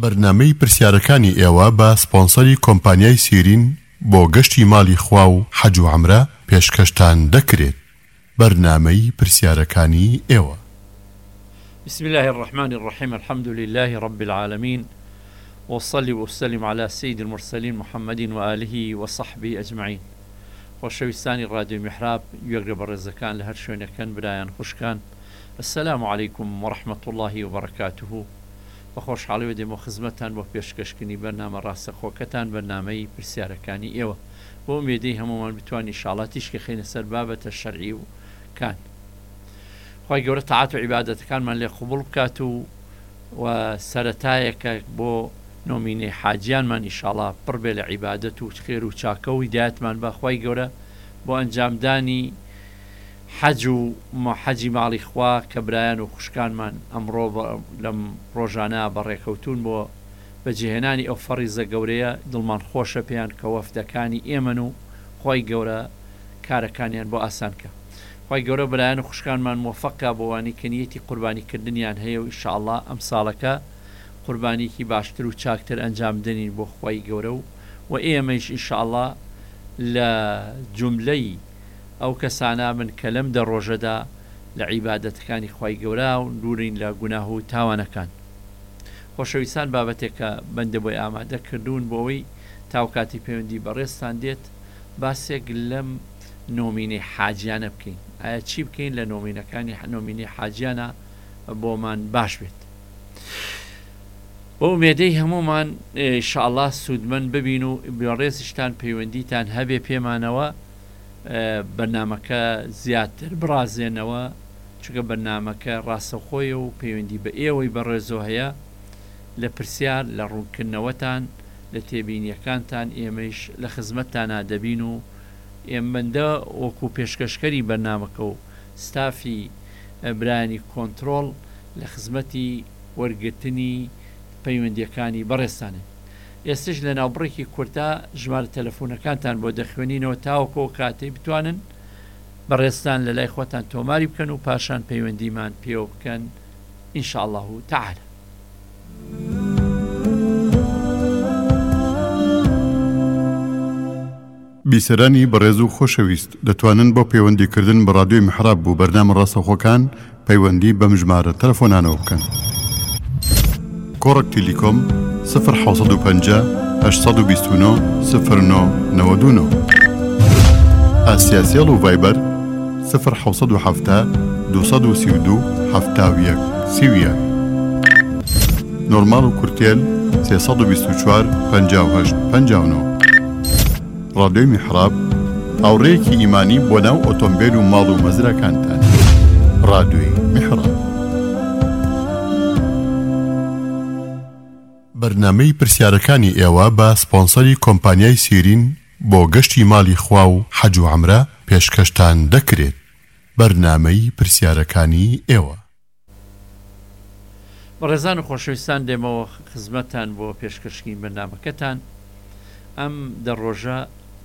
بەرنامەی پرسیارەکانی ئێوە بە سپۆنسەری کۆمپانیای سیرین بۆ گەشتی ماڵی خوا و حەج و عومرە پێشکەشتان دەکرێت. بەرنامەی پرسیارەکانی ئێوە. بسم الله الرحمن الرحيم. الحمد لله رب العالمين وصلي وسلم على سيد المرسلين محمد وآله وصحبه أجمعين. وشويستاني راديو محراب يقرب الرزقان لهر شوينة كان برايان خوشكان. السلام عليكم ورحمة الله وبركاته. وخوش حاڵی و دێمە خزمەتان بۆ پێشکەشکردنی بەرنامە ڕاستەخۆکەتان بەرنامەی پرسیارەکانی ئێوە بۆ ئومێدەی هەمومان بتوانین ئینشاڵڵا تیشکی خینە سەر بابەتە شەرعی و کان. خی گەورە تەعات و عیبادەتەکانمان لێ قبوڵ بکات و سەرەتایەکە بۆ نۆمینەی حاجیانمان ئینشاڵڵا پڕ بێ لە عیبادەت و خێر و چاکە و هیدایەتمان بە خی گەورە بۆ ئەنجامدانی حەج و حەجی ماڵی خوا کە برایان و خوشکانمان ئەمڕۆ لەم ڕۆژانە بەڕێکەوتون بۆ بەجێهێنانی ئەو فەریزە گەورەیە دڵمان خۆشە پێیان کە وەفدەکانی ئێمەن و خی گەورە کارەکانیان بۆ ئاسانکە. خی گەورە برایان و خوشکانمان مۆفەقە بۆوانی کە نیەتی قوربانیکردنیان هەیە و ئینشاءڵڵا ئەم ساڵەکە قوربانیکی باشتر و چاکتر ئەنجام بدەنین بۆ خی گەورە و ئێمەش ئینشاءڵڵا لە جوملەی ئەو کەسانە من کە لەم دە ڕۆژەدا لە عیبادەتەکانی خی گەورە و دوورین لە گوناه و تاوانەکان. خۆشەویستان بابەتێکە بەندە بۆی ئامادەکردوون بۆەوەی تاوکاتی پەیوەندی بەڕێستان دێت باسێک لەم نۆمینەی حاجیانە بکەین. ئایا چی بکەین لە نۆمینەکانی نۆمینەی حاجیانە بۆمان باش بێت. بۆ ئومێدەی هەمومان ئینشاءڵڵا سوودمەند ببین و بەڕێزیشتان پەیوەندیتان هەبێ پێمانەوە بەرنمەکە زیاتر بڕازێنەوە چونکە بەرنمەکە ڕاستەخۆیە و پەیوەندی بە ئێوەی بەڕێزۆ هەیە لە پرسیار لە ڕوونکردنەوەتان لە تێبینیەکانتان ئێمەش لە خزمەتتانە دەبین و ئێمەندە وەکو پێشکەشکەری بەرنمەکە و ستافی برانی کۆنتترۆل لە خزمەتی وەرگرتنی پەیوەندیەکانی بەڕێستانێت. ئێستش لە ناوبڕێکی کورتا ژمارە تەلەفۆنەکانتان بۆ دەخوێنینەوە تاوەکۆ کاتێک بتوانن بەڕێستان لە لای خۆتان تۆماری بکەن و پاشان پەیوەندیمان پێوە بکەن ئینشاءڵڵاه تەعالە. بیسەرانی بەڕێز و خۆشەویست دەتوانن بۆ پەیوەندیکردن بە ڕادیۆی محراب بوو بەرنامە ڕاستەخۆکان پەیوەندی بەم ژمارە تەلەفۆنانەوە بکەن. کۆڕک تیلیکۆم 050 829 0999 ئاسیاسیەڵ و ڤایبەر 070 232 71 30 نۆرمال و کورتێل 324 58 59. ڕادیۆی میحراب هاوڕێیەکی ئیمانی بۆ ناو ئۆتۆمبیل و ماڵ و مەزرەکانتان. ڕادیۆی میحراب. بەرنامەی پرسیارەکانی ئێوە بە سپۆنسەری کۆمپانیای سیرین بۆ گەشتی ماڵی خوا و حەج و عومرە پێشکەشتان دەکرێت. بەرنامەی پرسیارەکانی ئێوە. بەڕێزان و خۆشەویستان دێمەوە خزمەتان بۆ پێشکەشکردنی بەرنامەکەتان. ئەم دەڕۆژە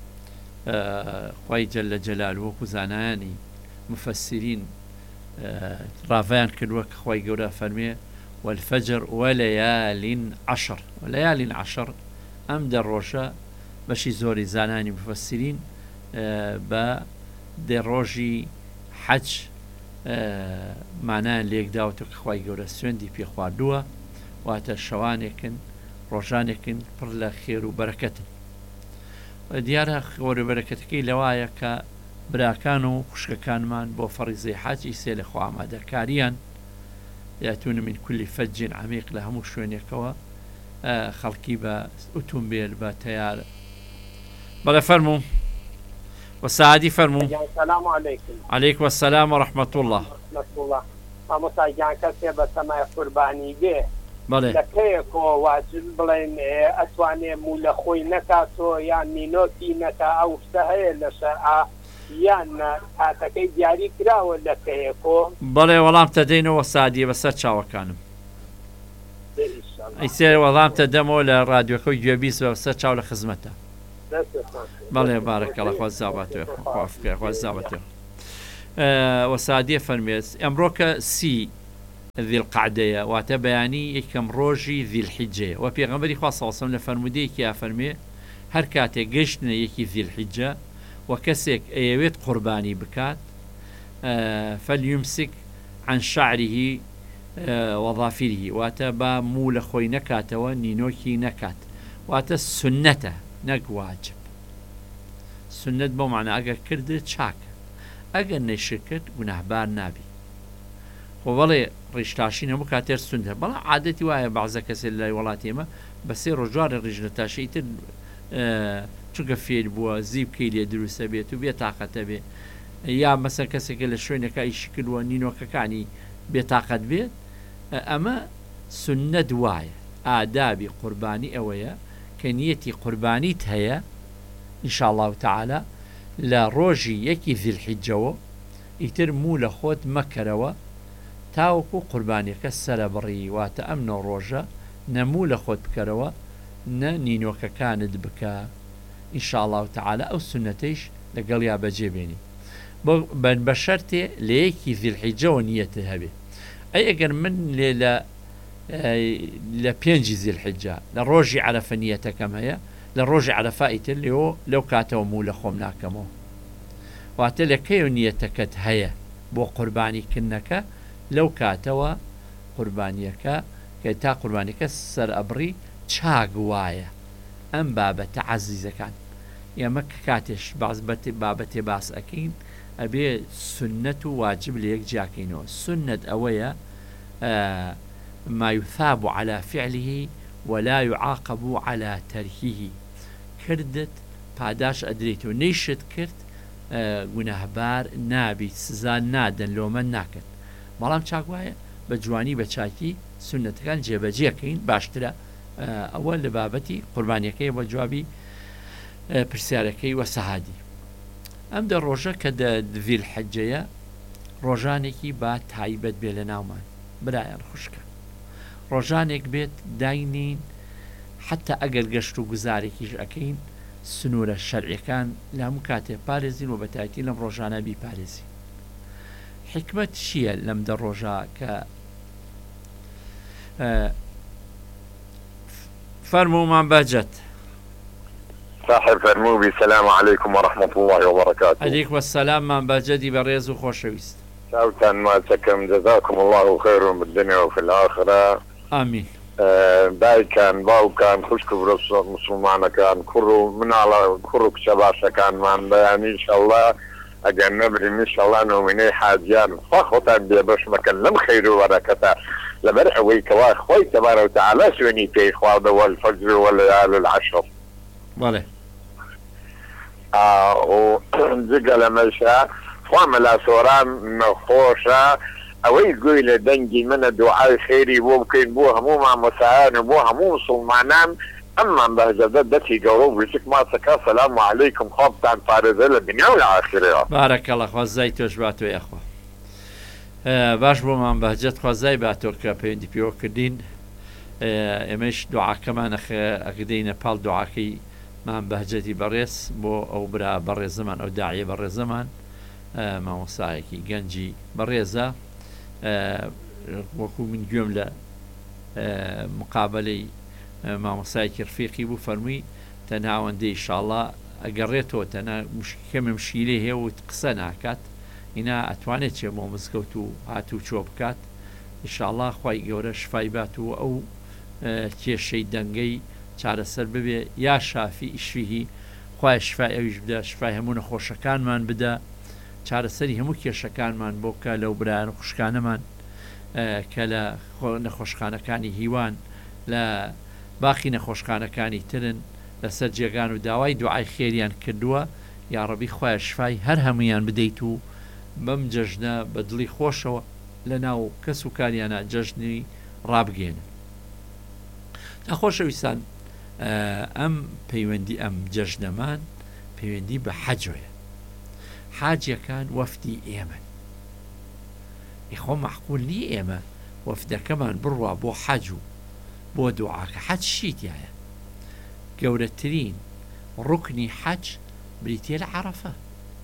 خوای جەلە جەلال وەکو زانایانی مفەسرین ڕاوایان کردووە کە خوای گەورە فەرمێ والفجر وليال عشر. وليال عشر ئەم دەڕۆژە بەشی زۆری زانانی مفەسرین بە دەڕۆژی حەج مانایان لێکداوەتە کە خوای گەورە سوێندی پێ خواردووە واتە شەوانێکن ڕۆژانێکن پڕ لە خێر و بەرەکەتن. دیارە خۆر و بەرەکەتەکەی لەوایە کە براکان و خوشکەکانمان بۆ فەریزەی حەج ئیسێ لە خۆ ئامادەکاریان یاتون من كل فج عميق لە هەموو شوێنێکەوە خەڵکی بە ئۆتۆمبیل بە تەیارە. بەڵێ فەرموو وەسەعادی فەرموو. السلام عليكم. عليكم السلام ورحمة الله. مامۆستاگیان کەسێ بە سەمای قوربانی بێ بەڵێ لەکەیەکەوە واجب بڵێن ئەتوانێ مو لە خۆی نەکاتۆ یان مینۆتی نەکا ئەو شتە هەیە لە شەرعا یان هاتەکەی دیاری کراوە لەکەیەکۆ. بەڵێ وەڵام تەدەینەوە سادیە بەسەر چاوەکانم. ئەیسێ وەڵام تەدەمەوە لە ڕادیۆکەی گوێبیست بەسەر چاو لە خزمەتە. بەڵێ بارەکەڵە خوا زاباتێ خوا زاباتێ. وەسادیە فەرمێت ئەمڕۆ کە سی ذی القعدەیە واتە بەیانی یەکەم ڕۆژی ذی الحیجەیە و پێغەمبەری خوا صلی الله علیه و سلم لە فەرمودەیەکی ئەفەرمێ هەر کاتێک گەیشتنە یەکی ذی الحیجە و کەسێک ئەیەوێت قوربانی بکات فەلیومسک عن شعره وظافره واتە با موو لە خۆی نەکاتەوە نینۆکی نەکات واتە سنەتە نەک واجب سنت بۆ معنە ئەگەر کردت چاکە ئەگەر نەیشت کرد گوناهبار نابی خۆ بەڵێ ڕیشتاشین هەموو کاتێر سنتە بەڵام عادەتی وایە بەعزە کەسێک لای وڵاتی ئێمە بە سێ ڕۆژوارە ڕیژنە تاشەی تر چونکە فێر بووە زی بکەی لێ دروستە بێت و بێتاقەتە بێ یا مەسەر کەسێکە لە شوێنەکە ئیشی کردووە نینۆکەکانی بێتاقەت بێت ئەمە سنەت وایە ئادابی قوربانی ئەوەیە کە نیەتی قوربانیت هەیە ئینشاء الله تعالى لە ڕۆژی یەکی ذی الحیجەوە ئیتر موو لە خۆت مەکەرەوە تاوەکو قوربانیەکە سەرە بڕی واتە ئەم نۆ ڕۆژە نەموو لە خۆت بکەرەوە نە نینۆکەکانت بکە ئینشاء الله تعالى ئەو سنەتەیش لەگەڵ یا بەجێبێنی بە شەرتێ لە یەکی ذی الحیجەوە نیەتت هەبێ ئەی ئەگەر من لە پێنجی ذی الحیجە لە ڕۆژی عەرەفە نیەتەکەم هەیە لە ڕۆژی عەرەفە ئیتر لەو کاتەوە موو لە خۆم ناکەمەوە واتە لەکەیەوە نیەتەکەت هەیە بۆ قوربانیکردنەکە لەو کاتەوە قوربانیەکە کە تا قوربانیەکە سەر ئەبڕی چاک وایە ئەم بابەتە عەزیزەکان ئێمە کاتێش بابەتێ باس ئەکەین ئەبێ سنەت و واجب لە یەک جاکەینەوە سنەت ئەوەیە ما يثاب على فعله ولا يعاقب على تركه کردت پاداش ئەدرێت و نەیشت کرد گوناهبار نابیت سزا نادەن لۆمە ناکەن بەڵام چاک وایە بە جوانی بە چاکی سنەتەکان جێبەجێکەین باشترە ئەوە لە بابەتی قوربانیەکەی بە جوابی پرسیارەکەی وە سەهادی ئەم دە ڕۆژە کە ذی الحیجەیە ڕۆژانێکی با تایبەت بێ لە ناومان برایان خوشکە ڕۆژانێک بێت داینین حتا ئەگەر گەشت و گوزارێکیش ئەەکەین سنوورە شەرعیەکان لە هەموو کاتێ پارێزین و بەتایەتی لەم ڕۆژانە بیپارێزی حکمت چییە لەم دە ڕۆژە کە فەرموومان بەجەت صاحب فرموبي السلام عليكم ورحمة الله وبركاته. عليكم السلام من بجدي بريز وخوشويست. شاوتان ما تكم جزاكم الله خير بالدنيا وفي الآخرة. آمين. باي كان باو كان خشك برس مسلمان كان كرو من على كرو كشباشة كان من يعني إن شاء الله أجنبني إن شاء الله نوميني حاجيان فخطا بيبش مكان لم خير وبركته لبرح ويكوا خوي تبارك وتعالى سوني في إخوة والفجر والليال العشر. بله. وجقل مشا فاملا سوران نخوشا اوي قوي دنجي من دعاء خيري ممكن بوها مو مع مساعان بوها مو مسلمانان اما بهجدد دتي قولوا بيشك ما سكا السلام عليكم خبطان فارزة الدنيا والآخرة. بارك الله خوزاي توجباتو يا اخوة. باش بو من بهجت خوزاي باتو كابين بيو كردين امش دعاء كمان اخدين بال دعاكي من بهجتي بريس بو او برا بري زمان او داعية بري زمان ما وصايكي جنجي بريزة وكو من جملة مقابلي ما وصايكي رفيقي بو فرمي تناون دي ان شاء الله اقريتو تنا مش كم مشيلي هي وتقسنا كات هنا اتوانيت شي مو مسكوتو هاتو شوبكات ان شاء الله خوي جورا شفايباتو او كيشي دنگي چارەسەر ببێ یا شافی ئیشفیهی خوای شفای ئەویش بدە شفای هەموو نەخۆشەکانمان بدە چارەسەری هەموو کێشەکانمان بۆ بکە لەو برایان خوشکانەمان کە لە نەخۆشخانەکانی هیوان لە باقی نەخۆشخانەکانی ترن لەسەر جێگان و داوای دوعای خێریان کردووە یا ڕەبی خوای شفای هەر هەمویان بدەیت و بەم جەژنە بە دڵی خۆشەوە لە ناو کەس و کاریانە جەژنی ڕابگێنن. نەخۆشەویستان ئەم پەیوەندی ئەم جەژنەمان پەیوەندی بە حەجۆیە حاجەکان وەفدی ئێمە ئیخۆ مەحقول نی ئێمە وەفدەکەمان بڕوا بۆ حەج و بۆ دوعاکە حەج شیتیایە گەورەترین ڕوکنی حەج بریتێ لە عەرەفە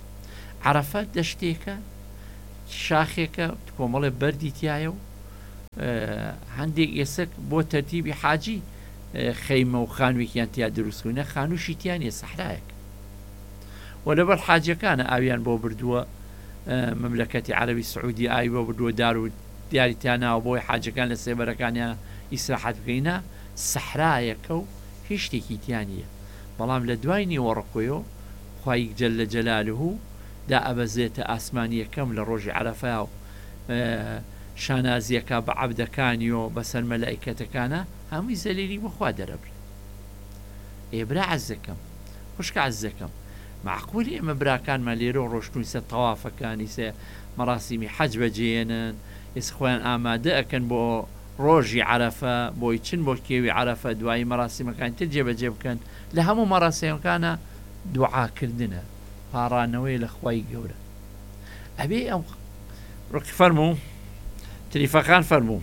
عەرەفە دەشتێکە شاخێکە کۆمەڵێ بەردی تایە و هەندێک ئێسک بۆ تەرتیبی حاجی خەیمە و خانوێکیان تیا دروستکردنە خانووشی تیانە سەحرایەک و لەبەر حاجەکانە ئاویان بۆ بردووە مملەکەتی عەرەبی سعودی ئاوی بۆ بردووە دار و دیاریتیاناوە بۆی حاجەکان لە سێبەرەکانیان ئیسراحەت بکەینە سەحرایەکە و هیچ شتێکی تیانە بەڵام لە دوای نیوەڕقۆیەوە خوای جەلە جەلالوهو دا ئەبەزێتە ئاسمانی یەکەم لە ڕۆژی عەرەفا و شانازیەکە بە عەبدەکانی و بەسەر مەلائیکەتەکانە هەمووی زەلیلی بخوا دەرەبرێ ئێبرا عەزەکەم خوشکە عەزەکەم معقولی ئێمە براکانمان لێرە و ڕۆشتووی سەر تەوافەکانی سێ مەراسیمی حەج بەجێێنن ئێس خۆیان ئامادە ئەکەن بۆ ڕۆژی عەرەفە بۆی چن بۆ کێوی عەرەفە دوایی مەراسیمەکانی تر جێبەجێ بکەن لە هەموو مەراسیمەکانە دوعاکردنە پاڕانەوەی لە خوای گەورە ئەبێ ئەو ڕقی فەرموو تریفەکان فەرموو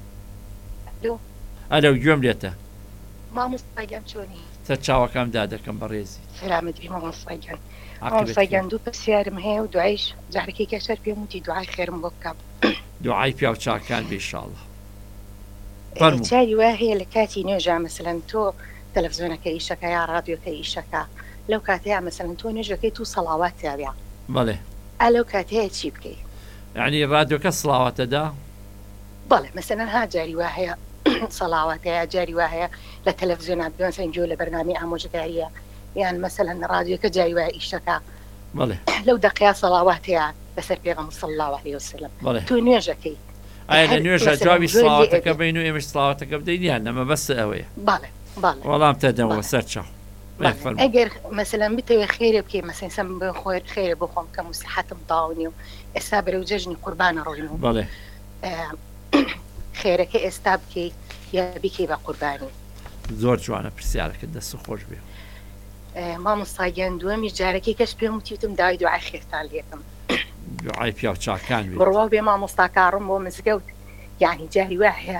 ئەلەو گوێم لێتە مامۆستاگیان چۆنی سەر چاوەکەم دادەکەم بەڕێزی سەلامەتی مامۆستاگیان مامۆستاگیان دوو پرسیارم هەیە و دوایش جارێکی کەسەر پێم وتی دوعای خێرم بۆ بکەم دوعای پیا و چاکان بێشاڵە جاری وا هەیە لە کاتی نوێژە مەسەلەن تۆ تەلەڤیزۆنەکە ئیشەکە یا ڕادیۆکە ئیشەکە لەو کاتەیە مەسەلەن تۆ نوێژەکەی تو سەڵاوات تابیا بەڵێ ئەلەو کاتەیە چی بکەیت یعنی ڕادیۆکە سڵاوەتەدا بەڵێ مەسەلەن ها جاری وا هەیە سەڵاواتەیە جاری وا هەیە لە تەلەڤیزۆنات بێنسەنجۆ لە بەرنامی ئامۆژگاریە یان مەسەلەن ڕادیۆکە جاری وایە ئیشەکە بەڵێ لەو دەقیا سەڵاواتەیە بەسەر پێغەمبەر صلی الله علیه وسلم تو نوێژەکەی ئایا لە نوێژە جوابی سڵاواتەکە بین و ئێمەش سڵاواتەکە بدەین یان نەمە بەسە ئەوەیە بەڵێ بەڵێ وەڵام تەدەوە سەر چاو ئەگەر مەسەلەن بتەوێ خێرە بکەی مەسەلەن سەم بە خۆر خێرە بۆ خۆم کەم و سیحەتم تاونی و ئێستا بەرەو جەژنی قوربانە ڕۆین و بەڵێ خێرەکە ئێستا بکەی یا بیکەی بە قوربانی زۆر جوانە پرسیارەکە دەست خۆش بێ مامۆستاگیان دووەمی جارێکی کەس پێم وتیوتم داوای دوعای خێرتان لێکم دوعای پیا و چاکان بێ بڕوا بێ مامۆستاکارم بۆ مزگەوت یعنی جاری وا هەیە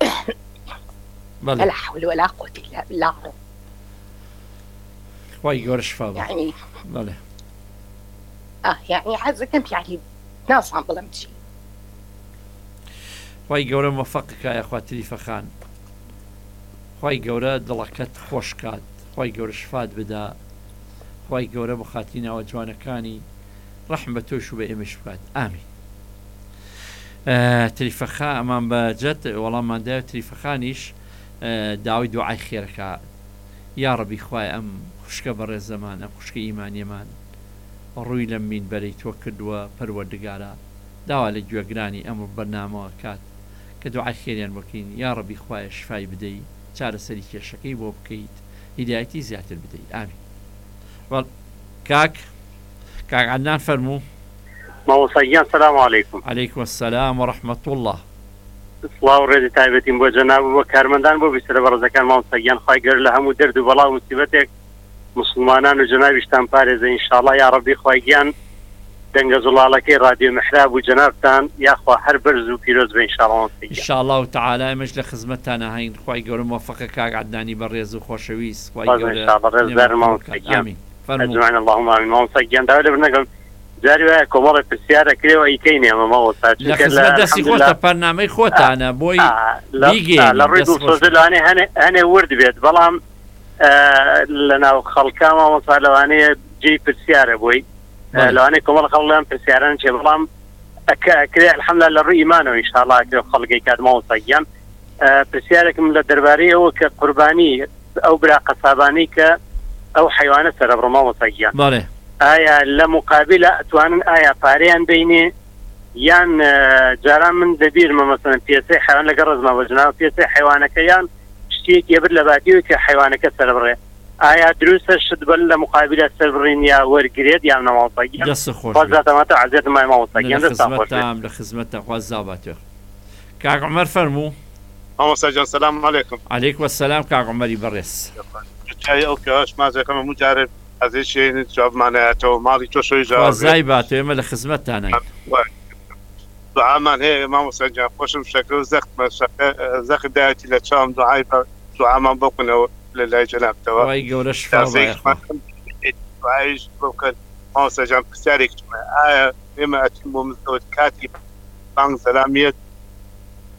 لا حول ولا قوة إلا بالله خوای گەورە شفا بە يعني بەڵێ يعني حەزەکەم يعني ناسان بڵم چی خوای گەورە مەوەفەقیکە یاخوا تریفەخان خوای گەورە دڵەکەت خۆش کات خوای گەورە شفات بدا خوای گەورە بە خاتی ناوە جوانەکانی ڕەحم بە تۆش و بە ئێمەش بکات ئامین تریفەخا ئەمان بەجەت وەڵامماندایە تریفەخانیش داوای دوعای خێرەکە یا ڕەبی خوای ئەم خوشکە بەڕێز زەمان ئەم خوشکە ئیمانیەمان ڕووی لەم مینبەرەی تۆ کردووە پەروەردگارە داوا لە گوێگرانی ئەم بەرنامەوە کات کە دوعای خێریان بکەین یا ڕەبی خوایە شفای بدەیت چارەسەری کێشەکەی بۆ بکەیت هیدایەتی زیاتر بدەیت ئامین کاک عەدنان فەرموو مامۆستاگیان سەلام عەلەیکوم عەلەیکوم السەلام وەڕەحمەتوڵڵا الله سڵاو و ڕێزی تایبەتیم بۆ جەناب و بۆ کارمەندان بۆ بیسترە بەڕێزەکان مامۆستاگیان خوای گەورە لە هەموو دەرد و بەڵا و موسیبەتێک مسلمانان و جەنابیشتان پارێزە ئینشاڵڵا یا ڕەبی خوای گیان دەنگە زوڵاڵەکەی رادیۆ میحراب و جەنابتان یاخوا هەر بەرز و پیرۆز بێ ئینشاڵڵا ئینشاءالله و تعالی ئێمەش لە خزمەتتانە هەین خوای گەورە موفقە کاک عەدنانی بەڕێز و خۆشەویست خوای گەورە ڕێزدارم مامۆستاگیان ئامین فەرموو ئەجمعین اللهم ئامین مامۆستاگیان داوا لێ بنەگەم جاری وایە کۆمەڵی پرسیارە کرێەوە ئیکەینێ ئەمە مامۆستا لە خزمەت دەستی خۆتە پەرنامەی خۆتانە بۆی لە ڕووی دڵسۆزی لەوانەیە هەنێ ورد بێت بەڵام لە ناو خەڵکا مامۆستا لەوانەیە جێی پرسیارە بۆی لەوانەیە کۆمەڵ خەڵکیان پرسیاران چێ بەڵام ئەکرێ الحەمدوللا لە ڕووی ئیمانەوە ئینشاءالله ئەکرێ خەڵکی کات مامۆستاگیان پرسیارێکم لە دەربارەی ئەوە کە قوربانی ئەو برا قەسابانەی کە ئەو حیوانە سەرەبڕ مامۆستاگیان بەڵێ ئایا لە مقابلە ئەتوانن ئایا پارەیان بینێ یان جاران من دەبیرمە مەسەلەن پێسەی حیوان لەگە ڕزمە بەجناو پێسەی حیوانەکە یان شتێک یەبر لە باتیەوە کە حیوانەکە سەربڕێ ئایا دروستە شت بن لە مقابلە سەربڕین یا وەرگرێت یان مامۆستاگیان دەست خۆش وەزاتەمەتە عەزیەتم مای مامۆستاگیان لە خزمەتە خوا زاباتێ کاک عومەر فەرموو مامۆستاگیان سەلام عەلەیکوم عەلەیکوم السەلام کاک عومەری بەڕێز ئەو کەش مازەکەمە موجارێت ئەزیشێن جوابمانایەتەوە ماڵی تۆ شوی جواب زای باتێ ئێمە لە خزمەتتانە دوعامان هەیە مامۆستاگیان خۆشم شەکر و زەخی دایەتی لە چاوم دوعامان بکەنەوە لە لای جەنابتەوە خوای گەورە شفا دوعایش بکەن مامۆستاگیان پرسیارێک ئایا ئێمە ئەچین بۆ مزگەوت کاتی بانگ زەلامیەت